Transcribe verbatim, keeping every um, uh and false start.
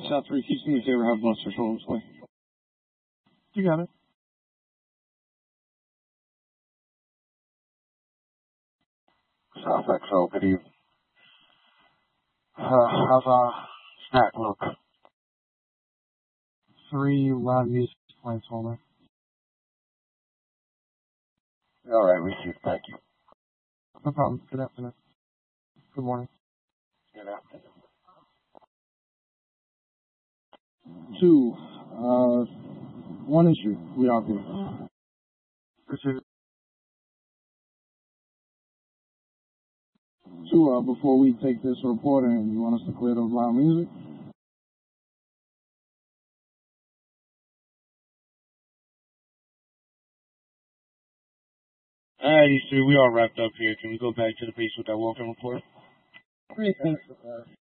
South three, can you do me a favor, have Buster show this way? You got it. South X O, good evening. Uh, how's our snack look? Three loud music placeholder. All right, received. Thank you. No problem. Good afternoon. Good morning. Good afternoon. Two, uh, one issue, we are good. Receive it. Two, uh, before we take this report in, you want us to clear those loud music? Alright, E three, we all wrapped up here. Can we go back to the base with that walking report? Great, thanks.